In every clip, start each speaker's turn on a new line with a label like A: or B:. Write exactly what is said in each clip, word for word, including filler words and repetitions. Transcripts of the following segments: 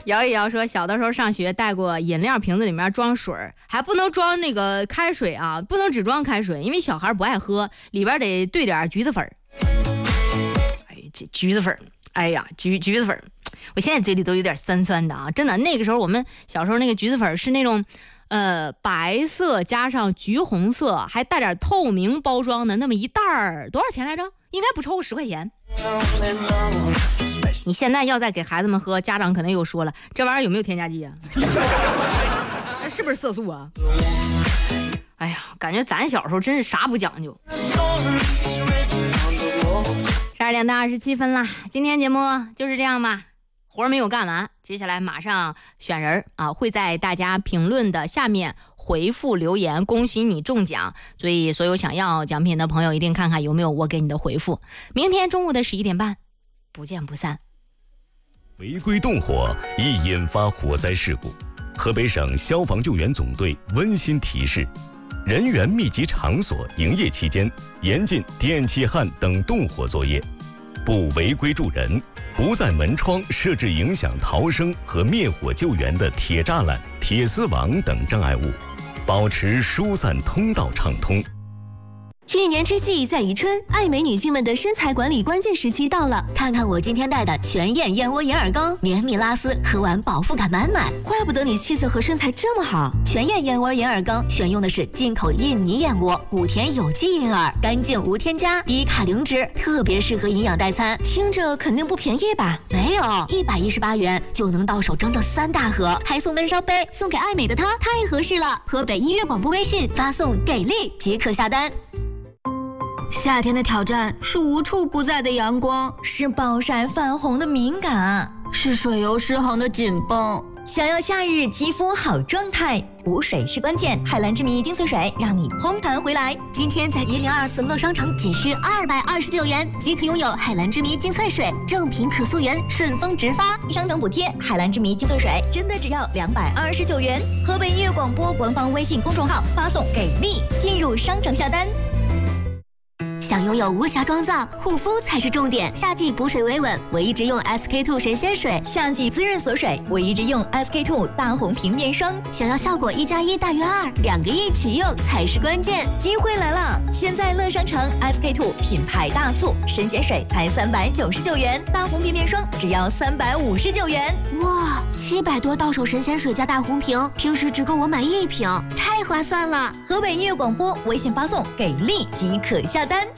A: 摇一摇说，小的时候上学带过饮料瓶子里面装水，还不能装那个开水啊，不能只装开水，因为小孩不爱喝，里边得兑点橘子粉。哎，这橘子粉，哎呀，橘橘子粉，我现在嘴里都有点酸酸的啊！真的，那个时候我们小时候那个橘子粉是那种，呃，白色加上橘红色，还带点透明包装的那么一袋儿，多少钱来着？应该不超过十块钱。你现在要再给孩子们喝，家长可能又说了，这玩意儿有没有添加剂啊？是不是色素啊？哎呀，感觉咱小时候真是啥不讲究。十二点到二十七分啦，今天节目就是这样吧，活没有干完，接下来马上选人啊，会在大家评论的下面回复留言，恭喜你中奖。所以所有想要奖品的朋友，一定看看有没有我给你的回复。明天中午的十一点半，不见不散。
B: 违规动火易引发火灾事故，河北省消防救援总队温馨提示：人员密集场所营业期间，严禁电气焊等动火作业，不违规助人，不在门窗设置影响逃生和灭火救援的铁栅栏、铁丝网等障碍物，保持疏散通道畅通。
C: 一年之计在于春，爱美女性们的身材管理关键时期到了。看看我今天带的全燕燕窝眼耳膏，绵密拉丝，喝完饱腹感满满。
D: 怪不得你气色和身材这么好。
C: 全燕燕窝眼耳膏选用的是进口印尼燕窝，古田有机银耳，干净无添加，低卡零脂，特别适合营养代餐。
D: 听着肯定不便宜吧？
C: 没有，一百一十八元就能到手整整三大盒，还送闷烧杯，送给爱美的她太合适了。河北音乐广播微信发送给力即可下单。
E: 夏天的挑战是无处不在的阳光，
D: 是暴晒泛红的敏感，
E: 是水油失衡的紧绷。
D: 想要夏日肌肤好状态，补水是关键。海蓝之谜精粹水让你嘭弹回来。
C: 今天在一零二四乐商城仅需二百二十九元即可拥有海蓝之谜精粹水，正品可溯源，顺丰直发，
D: 商城补贴。海蓝之谜精粹水真的只要两百二十九元。河北音乐广播官方微信公众号发送给力，进入商城下单。
C: 想拥有无瑕妆造，护肤才是重点。夏季补水维稳，我一直用 S K two 神仙水；
D: 夏季滋润锁水，我一直用 S K two 大红瓶面霜。
C: 想要效果一加一大于二，两个一起用才是关键。
D: 机会来了！现在乐商城 S K two 品牌大促，神仙水才三百九十九元，大红瓶面霜只要三百五十九元。
C: 哇，七百多到手神仙水加大红瓶，平时只够我买一瓶，太划算了！
D: 河北音乐广播微信发送给力即可下单。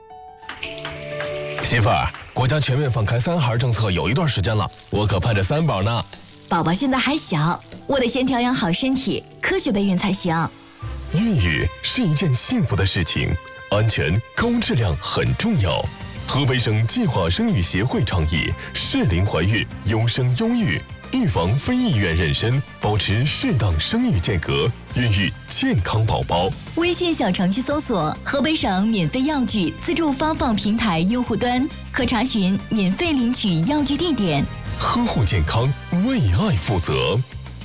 F: 媳妇儿，国家全面放开三孩政策有一段时间了，我可盼着三宝呢。
D: 宝宝现在还小，我得先调养好身体，科学备孕才行。
F: 孕育是一件幸福的事情，安全高质量很重要。河北省计划生育协会倡议适龄怀孕，优生优育，预防非意愿妊娠，保持适当生育间隔，孕育健康宝宝。
D: 微信小程序搜索河北省免费药具自助发放平台用户端，可查询免费领取药具地点。
F: 呵护健康，为爱负责。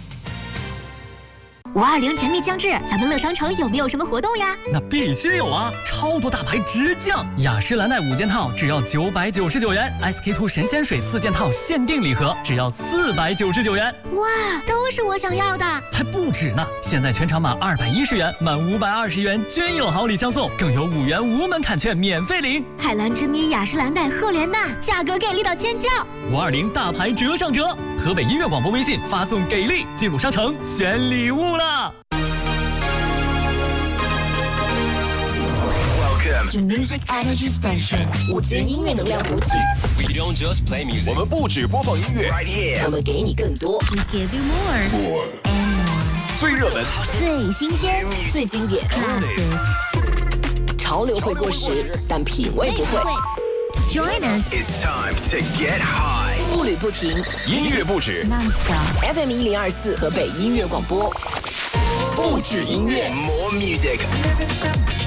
C: 五二零甜蜜将至，咱们乐商城有没有什么活动呀？
G: 那必须有啊！超多大牌直降，雅诗兰黛五件套只要九百九十九元 ，S K two 神仙水四件套限定礼盒只要四百九十九元。
C: 哇，都是我想要的！
G: 还不止呢！现在全场满二百一十元，满五百二十元均有好礼相送，更有五元无门槛券免费领。
C: 海蓝之谜、雅诗兰黛、赫莲娜，价格给力到尖叫！
G: 五二零大牌折上折，河北音乐广播微信发送给力，进入商城选礼物了。
H: To Music Energy Station， 五千音乐能量补给。
I: We don't just play music，
J: 我们不只播放音乐
I: ，right here，
H: 我们给你更多。
K: We give you more
J: more
K: and more。
J: 最热门、
K: 最新鲜、
H: 最经典。
K: Classic。
H: 潮流会过时，但品味不会。
K: Join us。
I: It's time to get high。
H: 步履不停，
J: 音乐不止。
K: Non-stop。
H: F M 一零二四河北音乐广播，不止音乐。
I: More music。